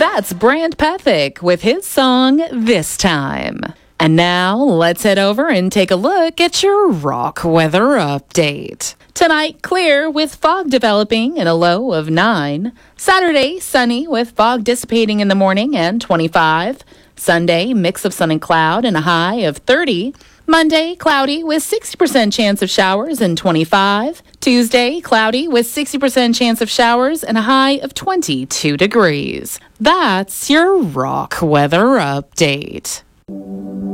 That's Brant Pethick with his song This Time. And now let's head over and take a look at your rock weather update. Tonight, clear with fog developing and a low of 9. Saturday, sunny with fog dissipating in the morning and 25. Sunday, mix of sun and cloud and a high of 30. Monday, cloudy with 60% chance of showers and 25. Tuesday, cloudy with 60% chance of showers and a high of 22 degrees. That's your rock weather update.